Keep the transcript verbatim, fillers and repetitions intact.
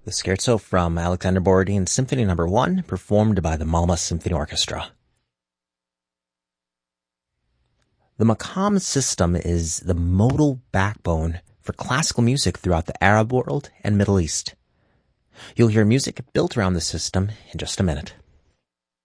The Scherzo from Alexander Borodin's Symphony Number one, performed by the Malmö Symphony Orchestra. The Maqam system is the modal backbone for classical music throughout the Arab world and Middle East. You'll hear music built around the system in just a minute.